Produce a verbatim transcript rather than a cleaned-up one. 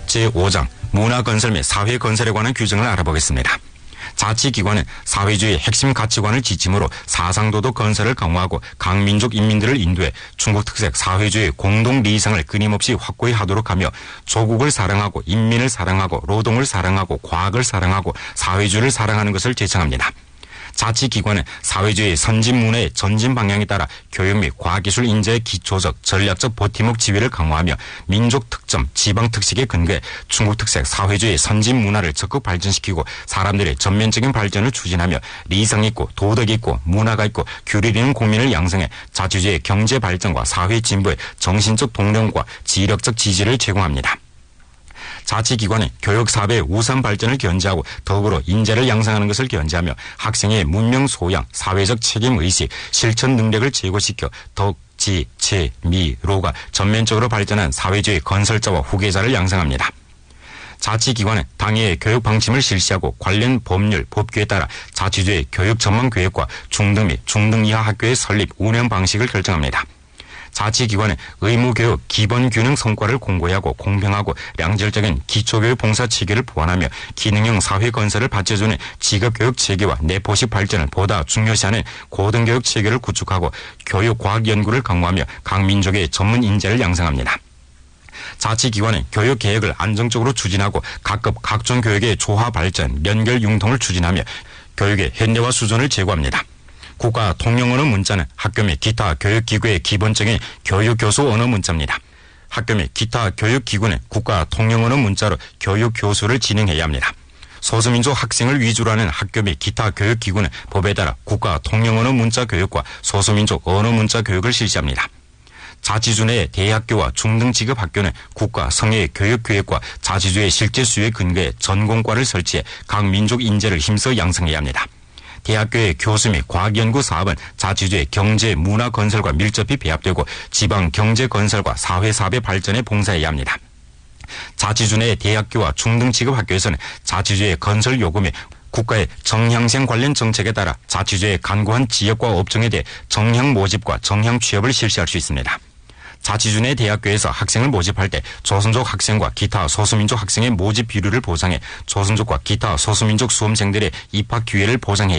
제오 장 문화건설 및 사회건설에 관한 규정을 알아보겠습니다. 자치기관은 사회주의의 핵심 가치관을 지침으로 사상도덕 건설을 강화하고 각 민족 인민들을 인도해 중국 특색 사회주의 공동 리상을 끊임없이 확고히 하도록 하며 조국을 사랑하고 인민을 사랑하고 노동을 사랑하고 과학을 사랑하고 사회주의를 사랑하는 것을 제청합니다. 자치기관은 사회주의 선진 문화의 전진 방향에 따라 교육 및 과학기술 인재의 기초적 전략적 버팀목 지위를 강화하며 민족 특점, 지방 특색에 근거해 중국 특색 사회주의 선진 문화를 적극 발전시키고 사람들의 전면적인 발전을 추진하며 리상 있고 도덕 있고 문화가 있고 규율 있는 국민을 양성해 자치주의 경제 발전과 사회 진보에 정신적 동력과 지력적 지지를 제공합니다. 자치기관은 교육사업의 우선 발전을 견제하고 더불어 인재를 양성하는 것을 견제하며 학생의 문명 소양, 사회적 책임의식, 실천 능력을 제고시켜 덕, 지, 체, 미, 로가 전면적으로 발전한 사회주의 건설자와 후계자를 양성합니다. 자치기관은 당의 교육 방침을 실시하고 관련 법률, 법규에 따라 자치주의 교육 전문 교육과 중등 및 중등 이하 학교의 설립, 운영 방식을 결정합니다. 자치기관은 의무교육 기본균형 성과를 공고히 하고 공평하고 양질적인 기초교육 봉사 체계를 보완하며 기능형 사회건설을 받쳐주는 직업교육 체계와 내포식 발전을 보다 중요시하는 고등교육 체계를 구축하고 교육과학연구를 강화하며 각 민족의 전문 인재를 양성합니다. 자치기관은 교육계획을 안정적으로 추진하고 각급 각종 교육의 조화 발전, 연결 융통을 추진하며 교육의 현대화 수준을 제고합니다. 국가 통용 언어 문자는 학교 및 기타 교육기구의 기본적인 교육교수 언어 문자입니다. 학교 및 기타 교육기구는 국가 통용 언어 문자로 교육교수를 진행해야 합니다. 소수민족 학생을 위주로 하는 학교 및 기타 교육기구는 법에 따라 국가 통용 언어 문자 교육과 소수민족 언어 문자 교육을 실시합니다. 자치주 내 대학교와 중등직업학교는 국가 성의 교육계획과 자치주의 실제 수요에 근거해 전공과를 설치해 각 민족 인재를 힘써 양성해야 합니다. 대학교의 교수 및 과학연구 사업은 자치주의 경제, 문화 건설과 밀접히 배합되고 지방 경제 건설과 사회 사업의 발전에 봉사해야 합니다. 자치주 내 대학교와 중등직업학교에서는 자치주의 건설 요구 및 국가의 정향생 관련 정책에 따라 자치주의 간고한 지역과 업종에 대해 정향 모집과 정향 취업을 실시할 수 있습니다. 자치주 내 대학교에서 학생을 모집할 때 조선족 학생과 기타 소수민족 학생의 모집 비율을 보장해 조선족과 기타 소수민족 수험생들의 입학 기회를 보장해야